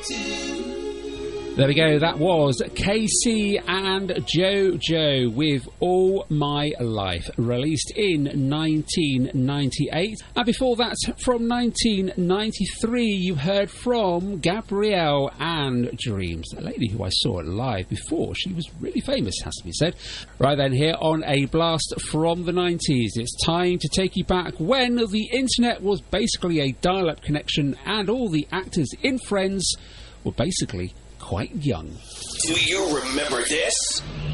There we go, that was Casey and JoJo with All My Life, released in 1998. And before that, from 1993, you heard from Gabrielle and Dreams, a lady who I saw live before. She was really famous, has to be said. Right then, here on A Blast from the 90s, it's time to take you back when the internet was basically a dial-up connection and all the actors in Friends were basically quite young. Do you remember this?